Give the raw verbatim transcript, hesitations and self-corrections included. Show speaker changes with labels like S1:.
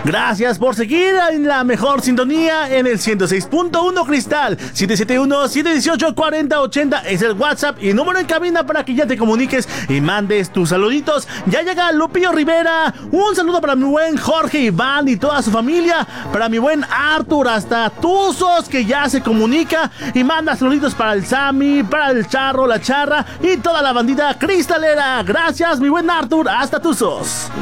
S1: Gracias por seguir en la mejor sintonía en el ciento seis punto uno Cristal. siete siete uno, siete uno ocho, cuatro cero ocho cero es el WhatsApp y número en cabina para que ya te comuniques y mandes tus saluditos. Ya llega Lupillo Rivera. Un saludo para mi buen Jorge Iván y toda su familia. Para mi buen Arthur hasta Tuzos, que ya se comunica y manda saluditos para el Sammy, para el Charro, la Charra y toda la bandita cristalera. Gracias, mi buen Arthur, hasta Tuzos.